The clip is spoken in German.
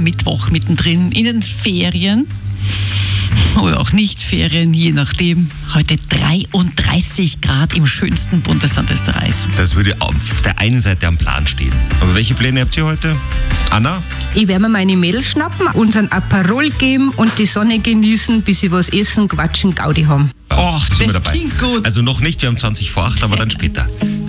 Mittwoch mittendrin in den Ferien. Oder auch nicht Ferien, je nachdem. Heute 33 Grad im schönsten Bundesland Österreichs. Das würde auf der einen Seite am Plan stehen. Aber welche Pläne habt ihr heute? Anna? Ich werde mir meine Mädels schnappen, unseren Aperol geben und die Sonne genießen, bis sie was essen, quatschen, Gaudi haben. Ja, Oh, sind wir das dabei. klingt gut. Also noch nicht, wir haben 20 vor 8, aber dann später.